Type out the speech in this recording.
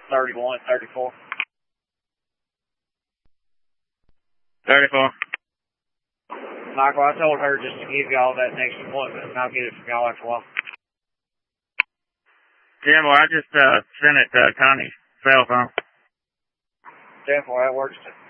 31, 34. 34. Michael, I told her just to give y'all that next appointment, and I'll get it from y'all after a while. Yeah, well, I just sent it to Connie's cell phone. 10-4, that works.